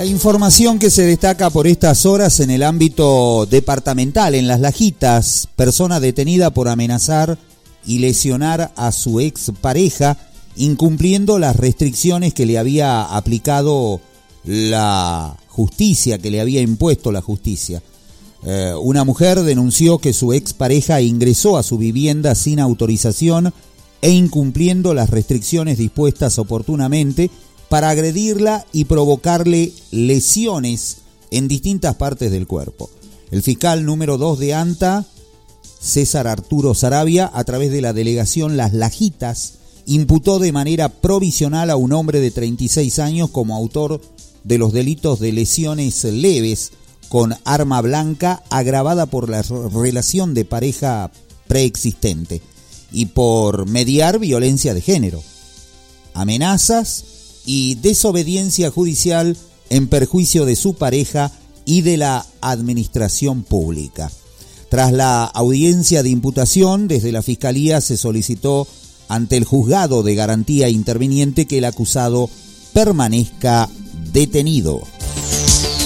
La información que se destaca por estas horas en el ámbito departamental, en Las Lajitas, persona detenida por amenazar y lesionar a su expareja, incumpliendo las restricciones que le había aplicado la justicia, que le había impuesto la justicia. Una mujer denunció que su expareja ingresó a su vivienda sin autorización e incumpliendo las restricciones dispuestas oportunamente para agredirla y provocarle lesiones en distintas partes del cuerpo. El fiscal número 2 de ANTA, César Arturo Sarabia, a través de la delegación Las Lajitas, imputó de manera provisional a un hombre de 36 años como autor de los delitos de lesiones leves con arma blanca agravada por la relación de pareja preexistente y por mediar violencia de género, amenazas y desobediencia judicial en perjuicio de su pareja y de la administración pública. Tras la audiencia de imputación, desde la Fiscalía se solicitó ante el Juzgado de Garantía Interviniente que el acusado permanezca detenido.